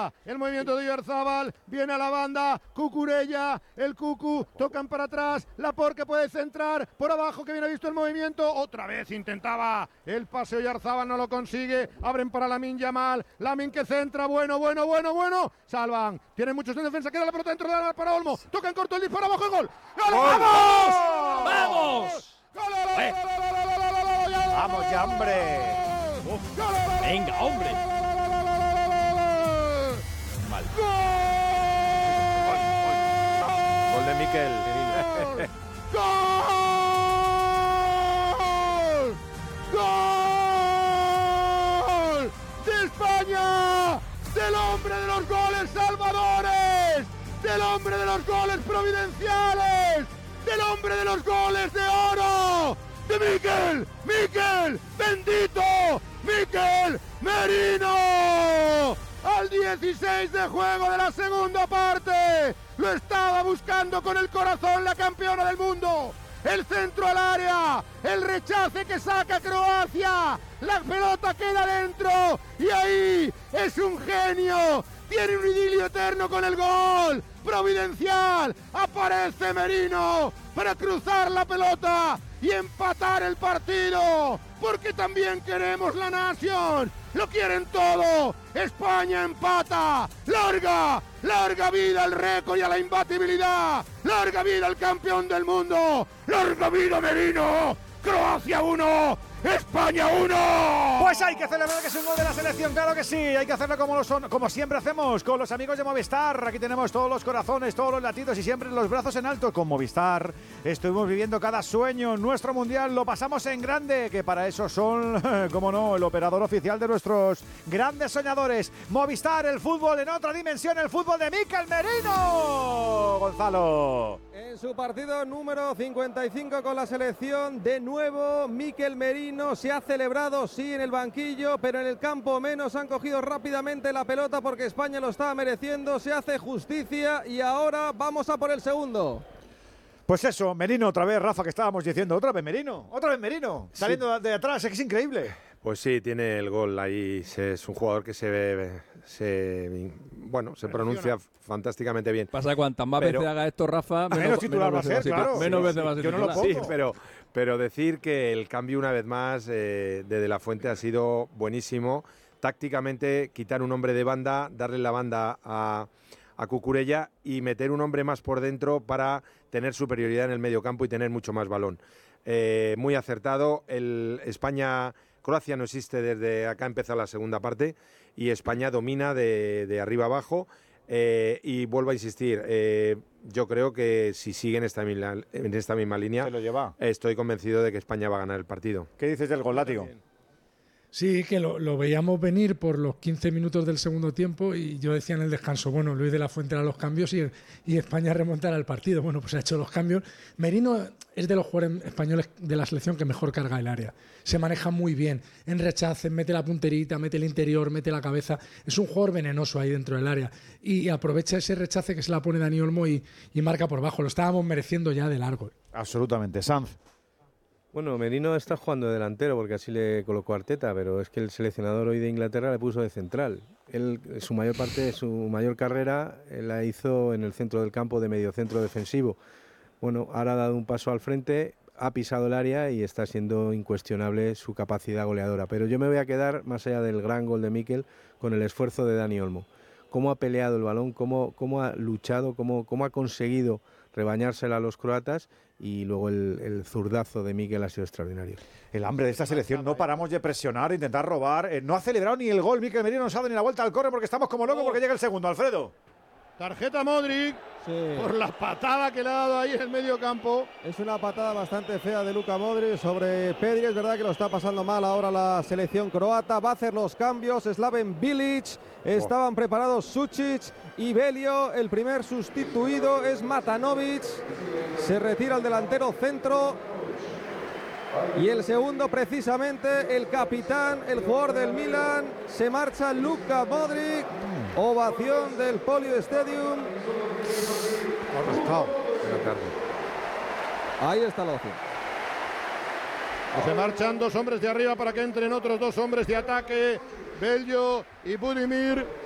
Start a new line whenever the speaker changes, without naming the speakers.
Salva el movimiento de Oyarzabal, viene a la banda, Cucurella, el Cucu, tocan para atrás, Laporte que puede centrar, por abajo que viene visto el movimiento, otra vez intentaba el pase Oyarzabal, no lo consigue, abren para Lamine Yamal, Lamine que centra, bueno, salvan, tienen muchos en defensa, queda la pelota dentro de la para Olmo, tocan corto el disparo abajo, el gol.
¡Vamos!
¡Vamos ya, hombre!
¡Venga, hombre!
Mal.
Gol de Mikel.
¡Gol! ¡De España! ¡Del hombre de los goles salvadores! ¡Del hombre de los goles providenciales! ¡Del hombre de los goles de oro! ¡De Mikel! ¡Bendito! ¡Mikel Merino! Al 16 de juego de la segunda parte. Lo estaba buscando con el corazón la campeona del mundo. El centro al área. El rechace que saca Croacia. La pelota queda dentro. Y ahí es un genio. Tiene un idilio eterno con el gol. Providencial. Aparece Merino para cruzar la pelota y empatar el partido. Porque también queremos la nación. Lo quieren todo. España empata. Larga vida al récord y a la imbatibilidad. Larga vida al campeón del mundo. Larga vida Merino. Croacia 1. España 1.
Pues hay que celebrar que es un gol de la selección, claro que sí. Hay que hacerlo como siempre hacemos, con los amigos de Movistar. Aquí tenemos todos los corazones, todos los latidos y siempre los brazos en alto. Con Movistar estuvimos viviendo cada sueño. Nuestro mundial lo pasamos en grande, que para eso son, como no, el operador oficial de nuestros grandes soñadores. Movistar, el fútbol en otra dimensión, el fútbol de Mikel Merino. Gonzalo.
En su partido número 55 con la selección, de nuevo Mikel Merino se ha celebrado, sí, en el banquillo, pero en el campo menos. Han cogido rápidamente la pelota porque España lo estaba mereciendo, se hace justicia y ahora vamos a por el segundo.
Pues eso, Merino otra vez, Rafa, que estábamos diciendo, otra vez Merino, saliendo de atrás, es que es increíble.
Pues sí, tiene el gol ahí, es un jugador que se pronuncia fantásticamente bien.
Pasa que cuantas más veces haga esto, Rafa,
menos titular va a ser, claro.
Menos veces va a ser
yo no lo
titular.
pongo.
Sí, pero decir que el cambio una vez más de la Fuente ha sido buenísimo. Tácticamente, quitar un hombre de banda, darle la banda a Cucurella y meter un hombre más por dentro para tener superioridad en el medio campo y tener mucho más balón. Muy acertado. Croacia no existe desde acá, empezó la segunda parte y España domina de arriba abajo. Y vuelvo a insistir, yo creo que si sigue en esta misma línea,
se lo lleva.
Estoy convencido de que España va a ganar el partido.
¿Qué dices del gol, Látigo?
Sí, que lo veíamos venir por los 15 minutos del segundo tiempo y yo decía en el descanso, bueno, Luis de la Fuente hará los cambios y España remontará el partido. Bueno, pues ha hecho los cambios. Merino es de los jugadores españoles de la selección que mejor carga el área. Se maneja muy bien en rechaces, mete la punterita, mete el interior, mete la cabeza. Es un jugador venenoso ahí dentro del área y aprovecha ese rechace que se la pone Dani Olmo y marca por bajo. Lo estábamos mereciendo ya de largo.
Absolutamente. Sanz.
Bueno, Merino está jugando de delantero porque así le colocó Arteta, pero es que el seleccionador hoy de Inglaterra le puso de central. Él, su mayor carrera, la hizo en el centro del campo de mediocentro defensivo. Bueno, ahora ha dado un paso al frente, ha pisado el área y está siendo incuestionable su capacidad goleadora. Pero yo me voy a quedar, más allá del gran gol de Mikel, con el esfuerzo de Dani Olmo. Cómo ha peleado el balón, cómo ha luchado, cómo ha conseguido rebañársela a los croatas y luego el zurdazo de Mikel ha sido extraordinario.
El hambre de esta selección, no paramos de presionar, intentar robar, no ha celebrado ni el gol, Mikel Merino no se ha dado ni la vuelta al córner porque estamos como locos porque llega el segundo, Alfredo.
Tarjeta Modric, por la patada que le ha dado ahí en el medio campo.
Es una patada bastante fea de Luka Modric sobre Pedri. Es verdad que lo está pasando mal ahora la selección croata. Va a hacer los cambios Slaven Bilic. Estaban preparados Sučić y Belio. El primer sustituido es Matanovic. Se retira el delantero centro. Y el segundo, precisamente, el capitán, el jugador del Milan. Se marcha Luka Modric. Ovación del Polio Stadium. Ahí está la opción.
Se marchan dos hombres de arriba para que entren otros dos hombres de ataque, Bello y Budimir.